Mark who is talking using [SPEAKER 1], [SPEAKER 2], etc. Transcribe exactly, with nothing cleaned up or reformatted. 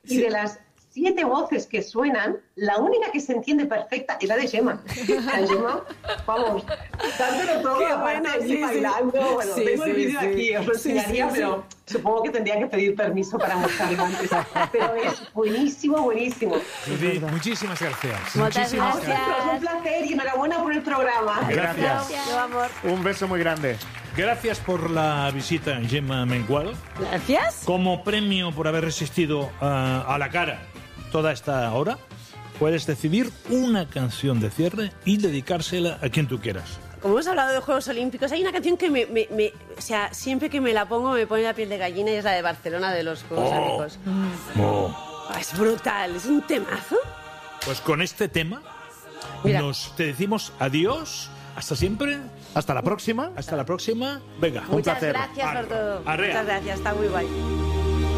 [SPEAKER 1] y de las siete voces que suenan, la única que se entiende perfecta es la de Gemma. La Gemma, vamos, dándolo todo,
[SPEAKER 2] Qué
[SPEAKER 1] aparte
[SPEAKER 2] bueno,
[SPEAKER 1] de
[SPEAKER 2] sí,
[SPEAKER 1] bailando.
[SPEAKER 2] sí.
[SPEAKER 1] Bueno,
[SPEAKER 2] Sí,
[SPEAKER 1] tengo
[SPEAKER 2] sí,
[SPEAKER 1] el vídeo
[SPEAKER 2] sí.
[SPEAKER 1] aquí, os lo
[SPEAKER 2] Sí,
[SPEAKER 1] enseñaría,
[SPEAKER 2] sí,
[SPEAKER 1] pero supongo que tendría que pedir permiso para mostrarlo antes. Pero es buenísimo, buenísimo.
[SPEAKER 3] Judit, muchísimas gracias.
[SPEAKER 4] Muchas
[SPEAKER 3] Muchísimas
[SPEAKER 4] gracias.
[SPEAKER 1] Un placer y enhorabuena por el programa.
[SPEAKER 3] Gracias.
[SPEAKER 4] Yo, amor.
[SPEAKER 5] Un beso muy grande.
[SPEAKER 3] Gracias por la visita, Gemma Mengual.
[SPEAKER 4] Gracias.
[SPEAKER 3] Como premio por haber resistido a, a la cara toda esta hora, puedes decidir una canción de cierre y dedicársela a quien tú quieras.
[SPEAKER 2] Como hemos hablado de Juegos Olímpicos, hay una canción que me, me, me... O sea, siempre que me la pongo me pone la piel de gallina y es la de Barcelona de los Juegos
[SPEAKER 3] Oh.
[SPEAKER 2] Olímpicos.
[SPEAKER 3] Oh.
[SPEAKER 2] Oh, es brutal, es un temazo.
[SPEAKER 3] Pues con este tema
[SPEAKER 2] Mira.
[SPEAKER 3] nos te decimos adiós, hasta siempre,
[SPEAKER 5] Hasta la próxima.
[SPEAKER 3] hasta la próxima. Venga,
[SPEAKER 2] Muchas
[SPEAKER 5] placer.
[SPEAKER 2] gracias por todo.
[SPEAKER 3] Arrea.
[SPEAKER 2] Muchas gracias, está muy guay.